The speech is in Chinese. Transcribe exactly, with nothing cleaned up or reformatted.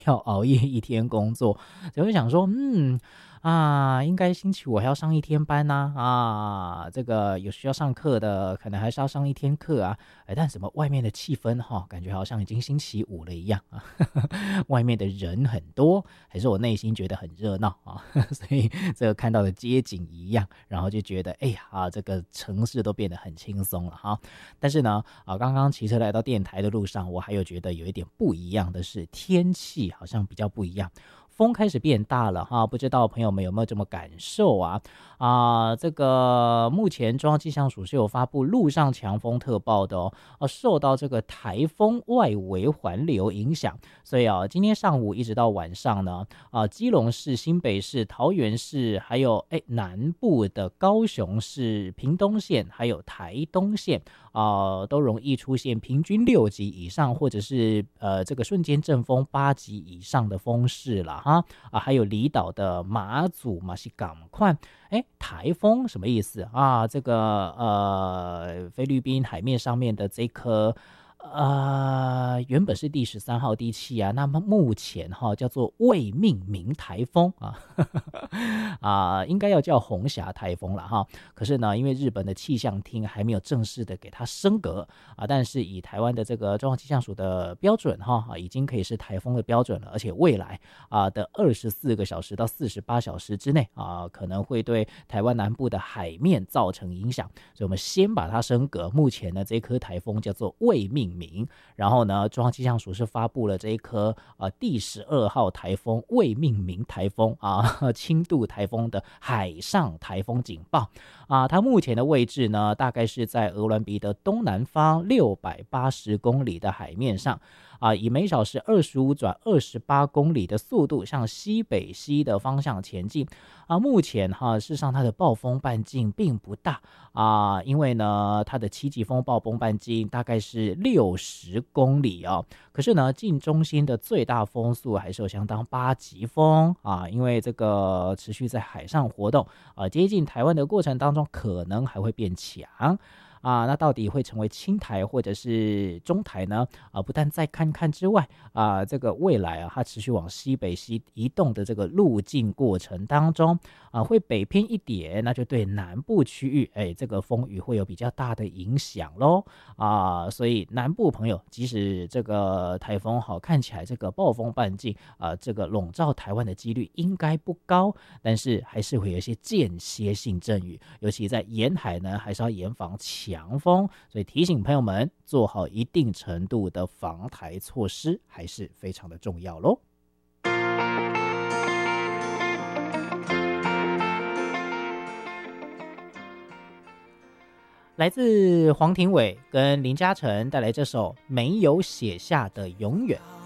要熬夜一天工作，所以我想说，嗯啊，应该星期五还要上一天班呐、啊，啊，这个有需要上课的，可能还是要上一天课啊，哎，但什么外面的气氛哈，感觉好像已经星期五了一样啊，外面的人很多，还是我内心觉得很热闹啊，所以这个看到的街景一样，然后就觉得，哎呀，啊，这个城市都变得很轻松了哈。但是呢，啊，刚刚骑车来到电台的路上，我还有觉得有一点不一样的是，天气好像比较不一样。风开始变大了哈，不知道朋友们有没有这么感受啊？啊，这个目前中央气象署是有发布陆上强风特报的哦，啊，受到这个台风外围环流影响，所以啊，今天上午一直到晚上呢，啊，基隆市、新北市、桃园市，还有哎南部的高雄市、屏东县，还有台东县啊，都容易出现平均六级以上，或者是呃这个瞬间阵风八级以上的风势了哈啊，还有离岛的马祖、马西港快。哎，台风什么意思啊？这个呃，菲律宾海面上面的这颗呃，原本是第十三号地气啊，那么目前哈叫做未命名台风啊，啊，应该要叫红霞台风了哈。可是呢，因为日本的气象厅还没有正式的给它升格啊，但是以台湾的这个中央气象署的标准哈，啊，已经可以是台风的标准了，而且未来啊的二十四个小时到四十八小时之内啊，可能会对台湾南部的海面造成影响，所以我们先把它升格。目前呢，这颗台风叫做未命名，然后呢，中央气象署是发布了这一颗呃第十二号台风未命名台风啊，轻度台风的海上台风警报啊，它目前的位置呢，大概是在鹅銮鼻的东南方六百八十公里的海面上。啊，以每小时二十五转二十八公里的速度向西北西的方向前进啊。目前哈，事实上它的暴风半径并不大啊，因为呢，它的七级风暴风半径大概是六十公里哦。可是呢，近中心的最大风速还是有相当八级风啊，因为这个持续在海上活动啊，接近台湾的过程当中，可能还会变强。啊，那到底会成为轻台或者是中台呢？啊，不但再看看之外，啊，这个未来啊，它持续往西北西移动的这个路径过程当中，啊，会北偏一点，那就对南部区域，哎，这个风雨会有比较大的影响咯。啊，所以南部朋友，即使这个台风好看起来这个暴风半径啊，这个笼罩台湾的几率应该不高，但是还是会有一些间歇性阵雨，尤其在沿海呢，还是要严防强风，所以提醒朋友们做好一定程度的防台措施，还是非常的重要咯。来自黄庭伟跟林嘉诚带来这首没有写下的永远。